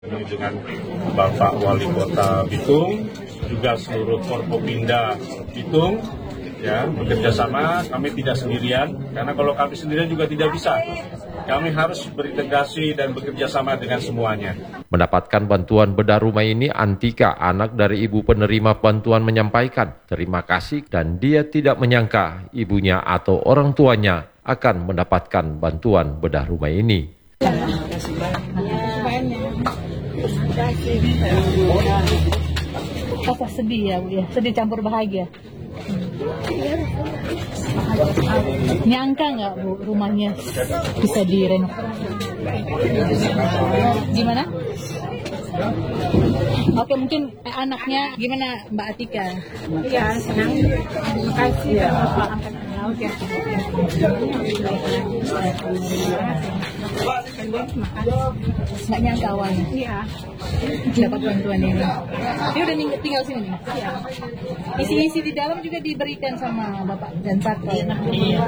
Ini dengan Bapak Wali Kota Bitung, juga seluruh Forkopimda Bitung, ya, bekerja sama. Kami tidak sendirian, karena kalau kami sendirian juga tidak bisa. Kami harus berintegrasi dan bekerja sama dengan semuanya. Mendapatkan bantuan bedah rumah ini, Antika, anak dari ibu penerima bantuan, menyampaikan terima kasih dan dia tidak menyangka ibunya atau orang tuanya akan mendapatkan bantuan bedah rumah ini. Apa sedih ya, Bu ya? Sedih campur bahagia. Nyangka nggak, Bu, rumahnya bisa direnovasi? Gimana? Oke, mungkin anaknya gimana, Mbak Atika? Iya, senang. Terima kasih Bapak angkatnya. Oke. Nggak nyangka awalnya. Iya. Dapat bantuan ini. Dia udah tinggal sini nih. Iya. Isi-isi di dalam juga diberikan sama Bapak dan Satpol. Iya.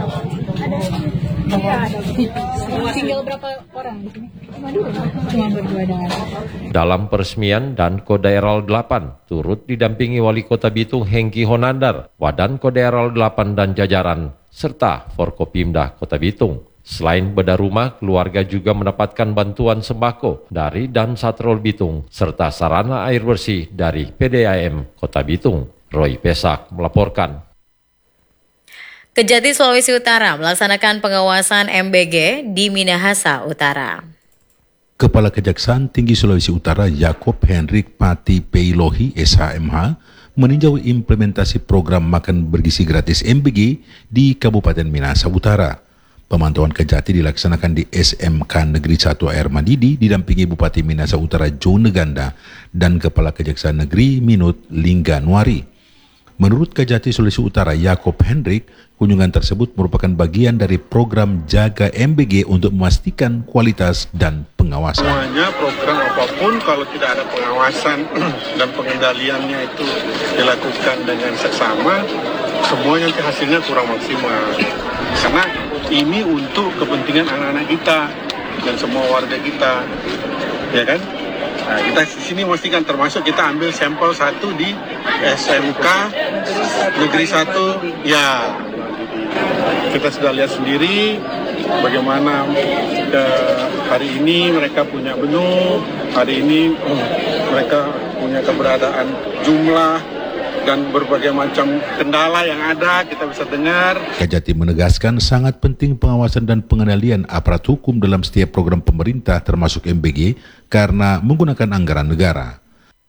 Tinggal berapa orang di sini? Cuma berdua dengan. Dalam peresmian dan Kodaeral 8 turut didampingi Wali Kota Bitung Hengki Honandar, Wadan Kodaeral 8 dan jajaran, serta Forkopimda Kota Bitung. Selain bedah rumah, keluarga juga mendapatkan bantuan sembako dari Dan Satrol Bitung, serta sarana air bersih dari PDAM Kota Bitung. Roy Pesak melaporkan. Kejati, Sulawesi Utara melaksanakan pengawasan MBG di Minahasa Utara. Kepala Kejaksaan Tinggi Sulawesi Utara Yaakob Hendrik Pati Peilohi SHMH meninjau implementasi program makan bergizi gratis MBG di Kabupaten Minahasa Utara. Pemantauan Kejati dilaksanakan di SMK Negeri 1 Air Madidi didampingi Bupati Minahasa Utara Jo Neganda dan Kepala Kejaksaan Negeri Minut Lingganuari. Menurut Kejati Sulawesi Utara Yaakob Hendrik, kunjungan tersebut merupakan bagian dari program Jaga MBG untuk memastikan kualitas dan pengawasan. Semuanya program apapun kalau tidak ada pengawasan dan pengendaliannya itu dilakukan dengan seksama, semuanya nanti hasilnya kurang maksimal. Karena ini untuk kepentingan anak-anak kita dan semua warga kita, ya kan? Nah, kita di sini memastikan, termasuk kita ambil sampel satu di SMK Negeri 1, ya. Kita sudah lihat sendiri bagaimana hari ini mereka punya menu, hari ini mereka punya keberadaan jumlah dan berbagai macam kendala yang ada kita bisa dengar. Kejati menegaskan sangat penting pengawasan dan pengendalian aparat hukum dalam setiap program pemerintah termasuk MBG karena menggunakan anggaran negara.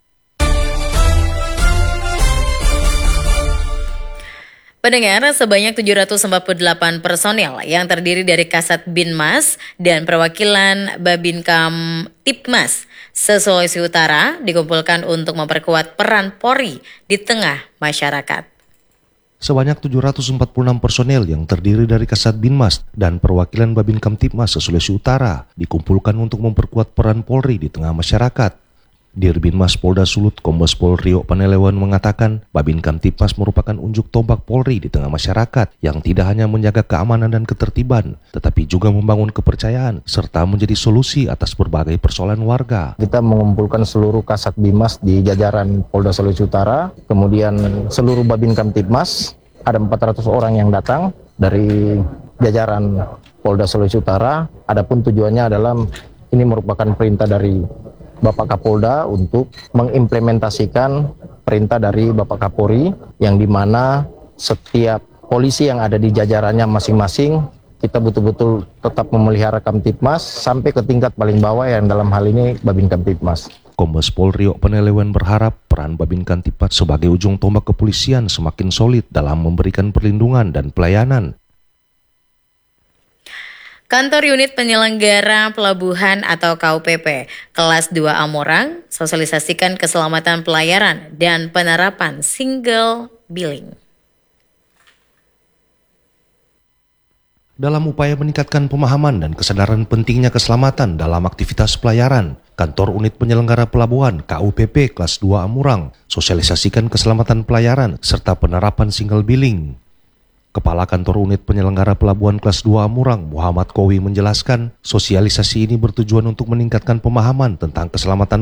Pendengar, sebanyak 748 personel yang terdiri dari Kasat Binmas dan perwakilan Babinkam Tipmas se-Sulawesi Utara dikumpulkan untuk memperkuat peran Polri di tengah masyarakat. Sebanyak 746 personel yang terdiri dari Kasat Binmas dan perwakilan Babinkam Tipmas se-Sulawesi Utara dikumpulkan untuk memperkuat peran Polri di tengah masyarakat. Dirbinmas Polda Sulut Kombes Pol Rio Panelewan mengatakan Babinkam Tipmas merupakan unjuk tombak Polri di tengah masyarakat yang tidak hanya menjaga keamanan dan ketertiban, tetapi juga membangun kepercayaan serta menjadi solusi atas berbagai persoalan warga. Kita mengumpulkan seluruh Kasat Binmas di jajaran Polda Sulawesi Utara, kemudian seluruh Babinkam Tipmas, ada 400 orang yang datang dari jajaran Polda Sulawesi Utara. Adapun tujuannya adalah ini merupakan perintah dari Bapak Kapolda untuk mengimplementasikan perintah dari Bapak Kapolri yang dimana setiap polisi yang ada di jajarannya masing-masing kita betul-betul tetap memelihara Kamtipmas sampai ke tingkat paling bawah yang dalam hal ini Babinkam Tipmas. Kombes Pol Rio Panelewan berharap peran Babinkam Tipmas sebagai ujung tombak kepolisian semakin solid dalam memberikan perlindungan dan pelayanan. Kantor Unit Penyelenggara Pelabuhan atau KUPP kelas 2 Amorang sosialisasikan keselamatan pelayaran dan penerapan single billing. Dalam upaya meningkatkan pemahaman dan kesadaran pentingnya keselamatan dalam aktivitas pelayaran, Kantor Unit Penyelenggara Pelabuhan KUPP kelas 2 Amurang sosialisasikan keselamatan pelayaran serta penerapan single billing. Kepala Kantor Unit Penyelenggara Pelabuhan Kelas 2 Murang, Muhammad Kowi menjelaskan, sosialisasi ini bertujuan untuk meningkatkan pemahaman tentang keselamatan